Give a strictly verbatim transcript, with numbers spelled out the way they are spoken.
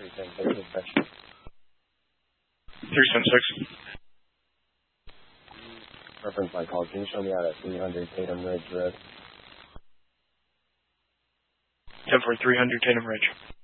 three ten six inspection. three ten six. Reference my call. Can you show me out at three hundred Tatum Ridge Road? ten four three hundred Tatum Ridge.